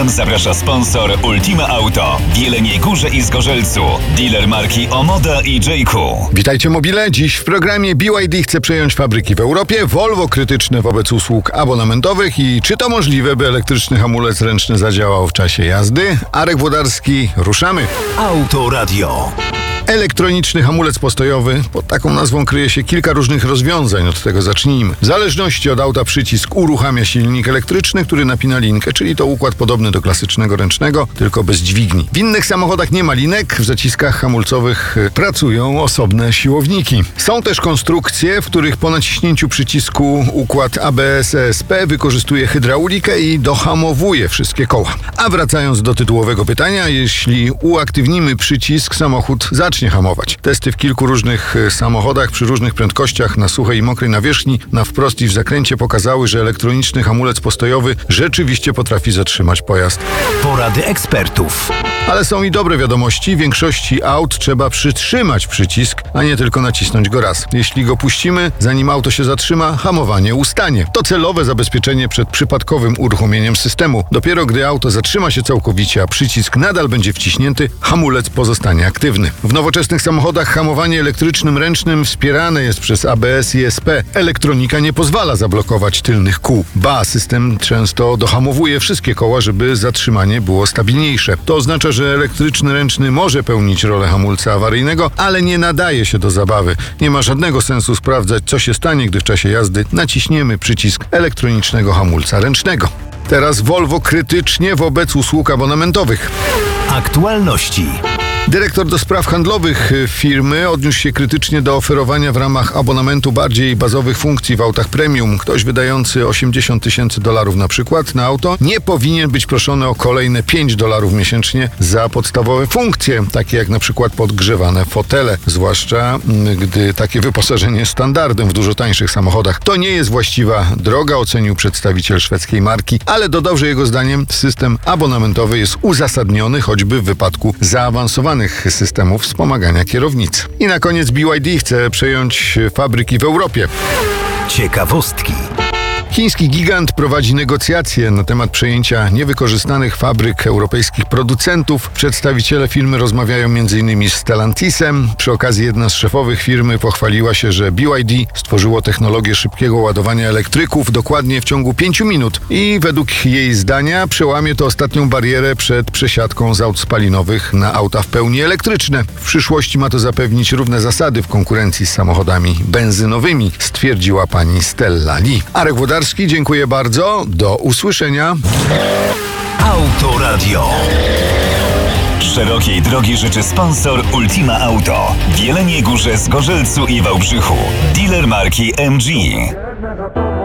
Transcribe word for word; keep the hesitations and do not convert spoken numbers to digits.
Program zaprasza sponsor Ultima Auto w Jeleniej Górze i Zgorzelcu. Dealer marki Omoda i Jayku. Witajcie mobile. Dziś w programie B Y D chce przejąć fabryki w Europie, Volvo krytyczne wobec usług abonamentowych i czy to możliwe, by elektryczny hamulec ręczny zadziałał w czasie jazdy? Arek Włodarski, ruszamy. Autoradio. Elektroniczny hamulec postojowy. Pod taką nazwą kryje się kilka różnych rozwiązań. Od tego zacznijmy. W zależności od auta przycisk uruchamia silnik elektryczny, który napina linkę, czyli to układ podobny do klasycznego ręcznego, tylko bez dźwigni. W innych samochodach nie ma linek, w zaciskach hamulcowych pracują osobne siłowniki. Są też konstrukcje, w których po naciśnięciu przycisku układ A B S E S P wykorzystuje hydraulikę i dohamowuje wszystkie koła. A wracając do tytułowego pytania, jeśli uaktywnimy przycisk, samochód zacznie hamować. Testy w kilku różnych samochodach przy różnych prędkościach na suchej i mokrej nawierzchni, na wprost i w zakręcie pokazały, że elektroniczny hamulec postojowy rzeczywiście potrafi zatrzymać pojazd. Porady ekspertów. Ale są i dobre wiadomości. W większości aut trzeba przytrzymać przycisk, a nie tylko nacisnąć go raz. Jeśli go puścimy, zanim auto się zatrzyma, hamowanie ustanie. To celowe zabezpieczenie przed przypadkowym uruchomieniem systemu. Dopiero gdy auto zatrzyma się całkowicie, a przycisk nadal będzie wciśnięty, hamulec pozostanie aktywny. W nowoczesnych samochodach hamowanie elektrycznym ręcznym wspierane jest przez A B S i E S P. Elektronika nie pozwala zablokować tylnych kół. Ba, system często dohamowuje wszystkie koła, żeby zatrzymanie było stabilniejsze. To oznacza, że elektryczny ręczny może pełnić rolę hamulca awaryjnego, ale nie nadaje się do zabawy. Nie ma żadnego sensu sprawdzać, co się stanie, gdy w czasie jazdy naciśniemy przycisk elektronicznego hamulca ręcznego. Teraz Volvo krytycznie wobec usług abonamentowych. Aktualności. Dyrektor do spraw handlowych firmy odniósł się krytycznie do oferowania w ramach abonamentu bardziej bazowych funkcji w autach premium. Ktoś wydający osiemdziesiąt tysięcy dolarów na przykład na auto nie powinien być proszony o kolejne pięć dolarów miesięcznie za podstawowe funkcje, takie jak na przykład podgrzewane fotele, zwłaszcza gdy takie wyposażenie jest standardem w dużo tańszych samochodach. To nie jest właściwa droga, ocenił przedstawiciel szwedzkiej marki, ale dodał, że jego zdaniem system abonamentowy jest uzasadniony choćby w wypadku zaawansowanych systemów wspomagania kierownicy. I na koniec B Y D chce przejąć fabryki w Europie. Ciekawostki. Chiński gigant prowadzi negocjacje na temat przejęcia niewykorzystanych fabryk europejskich producentów. Przedstawiciele firmy rozmawiają między innymi z Stellantisem. Przy okazji jedna z szefowych firmy pochwaliła się, że B Y D stworzyło technologię szybkiego ładowania elektryków dokładnie w ciągu pięciu minut i według jej zdania przełamie to ostatnią barierę przed przesiadką z aut spalinowych na auta w pełni elektryczne. W przyszłości ma to zapewnić równe zasady w konkurencji z samochodami benzynowymi, stwierdziła pani Stella Lee. Arek Włodarski, dziękuję bardzo. Do usłyszenia. Autoradio. Szerokiej drogi życzy sponsor Ultima Auto w Jeleniej Górze, Zgorzelcu i Wałbrzychu. Dealer marki M G.